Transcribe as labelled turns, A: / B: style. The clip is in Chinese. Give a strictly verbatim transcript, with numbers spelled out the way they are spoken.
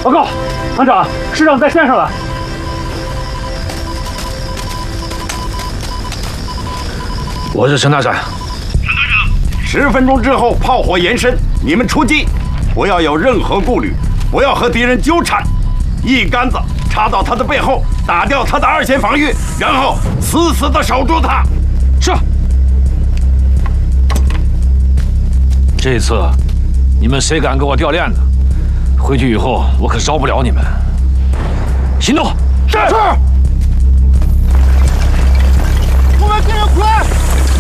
A: 报告，团长，师长在线上了。
B: 我是陈大山。
C: 陈大长，十分钟之后炮火延伸，你们出击，不要有任何顾虑，不要和敌人纠缠，一杆子插到他的背后，打掉他的二线防御，然后死死地守住他。
B: 是。这次你们谁敢给我掉链子，回去以后我可饶不了你们。行动！
C: 是。
D: 我们敌人快！